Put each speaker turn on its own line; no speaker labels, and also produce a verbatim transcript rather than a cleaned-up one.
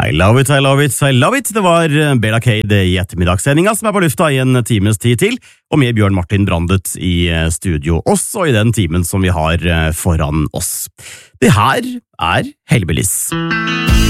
I love it, I love it, I love it. Det var Bela Cade i ettermiddagssendinga som er på lufta i en times tid til, og med Bjørn Martin Brandet i studio, også i den timen som vi har foran oss. Det her er Hellbillies.